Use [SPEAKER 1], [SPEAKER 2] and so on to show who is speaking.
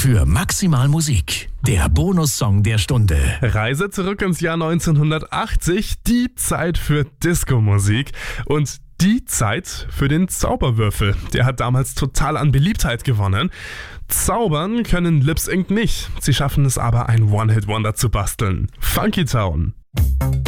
[SPEAKER 1] für Maximal Musik, der Bonussong der Stunde.
[SPEAKER 2] Reise zurück ins Jahr 1980, die Zeit für Disco-Musik und die Zeit für den Zauberwürfel. Der hat damals total an Beliebtheit gewonnen. Zaubern können Lipps Inc. nicht. Sie schaffen es aber, ein One-Hit-Wonder zu basteln. Funky Town.